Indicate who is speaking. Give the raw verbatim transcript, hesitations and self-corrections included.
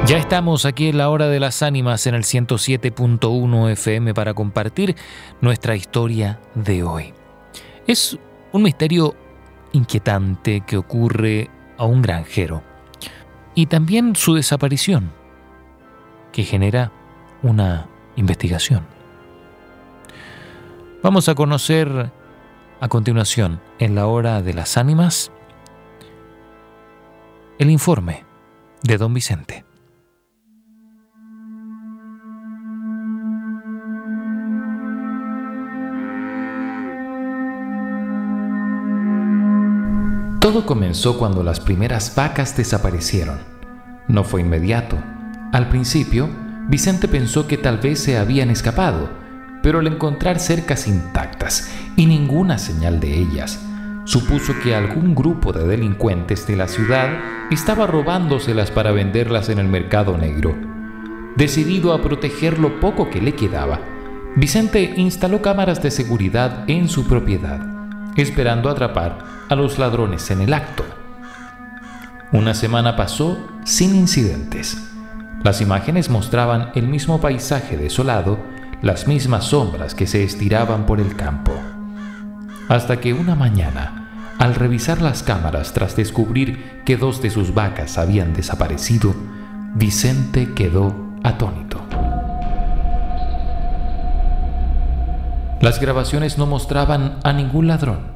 Speaker 1: Ya estamos aquí en la Hora de las Ánimas en el ciento siete punto uno F M para compartir nuestra historia de hoy. Es un misterio inquietante que ocurre a un granjero y también su desaparición, que genera una investigación. Vamos a conocer a continuación, en la Hora de las Ánimas, el informe de don Vicente. Todo comenzó cuando las primeras vacas desaparecieron. No fue inmediato. Al principio, Vicente pensó que tal vez se habían escapado, pero al encontrar cercas intactas y ninguna señal de ellas, supuso que algún grupo de delincuentes de la ciudad estaba robándoselas para venderlas en el mercado negro. Decidido a proteger lo poco que le quedaba, Vicente instaló cámaras de seguridad en su propiedad, esperando atrapar a los ladrones en el acto. Una semana pasó sin incidentes. Las imágenes mostraban el mismo paisaje desolado, las mismas sombras que se estiraban por el campo. Hasta que una mañana, al revisar las cámaras tras descubrir que dos de sus vacas habían desaparecido, Vicente quedó atónito. Las grabaciones no mostraban a ningún ladrón.